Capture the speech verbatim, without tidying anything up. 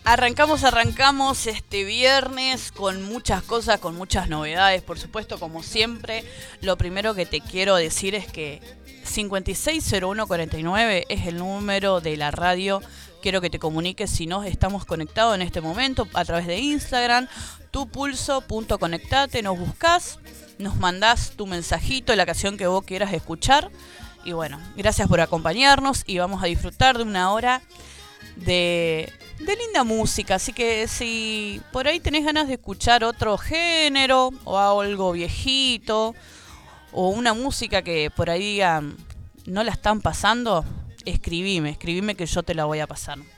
Arrancamos, arrancamos este viernes con muchas cosas, con muchas novedades, por supuesto, como siempre. Lo primero que te quiero decir es que cincuenta y seis cero uno cuarenta y nueve es el número de la radio. Quiero que te comuniques si no estamos conectados en este momento a través de Instagram, tupulso.conectate, nos buscas, nos mandás tu mensajito, la canción que vos quieras escuchar. Y bueno, gracias por acompañarnos y vamos a disfrutar de una hora de, de linda música. Así que si por ahí tenés ganas de escuchar otro género o algo viejito o una música que por ahí digan no la están pasando, escribime, escribime que yo te la voy a pasar.